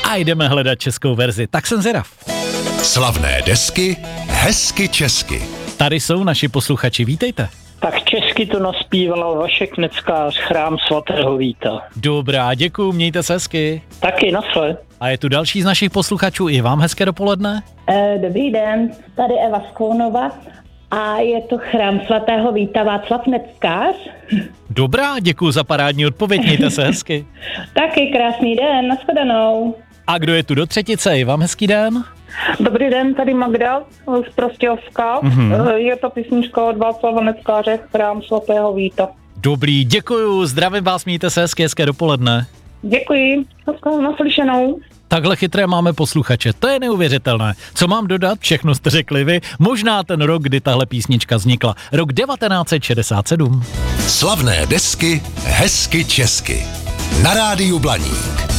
a jdeme hledat českou verzi. Tak jsem zvědav. Slavné desky hezky česky. Tady jsou naši posluchači, vítejte. Tak česky to naspíval Vašek Neckář, Chrám svatého Víta. Dobrá, děkuju, mějte se hezky. Taky nasled. A je tu další z našich posluchačů, i vám hezké dopoledne. Dobrý den, tady Eva z Kounova a je to Chrám svatého Víta Václav Neckář. Dobrá, děkuju za parádní odpověď, mějte se hezky. Taky krásný den, nashledanou. A kdo je tu do třetice, i vám hezký den. Dobrý den, tady Magda z Prostějovska. Je to písnička od Václava Neckáře, Chrám svatého Víta. Dobrý, děkuju, zdravím vás, mějte se hezké dopoledne. Děkuji, naslyšenou. Takhle chytré máme posluchače, to je neuvěřitelné. Co mám dodat, všechno jste řekli vy, možná ten rok, kdy tahle písnička vznikla, rok 1967. Slavné desky hezky česky. Na rádiu Blaník.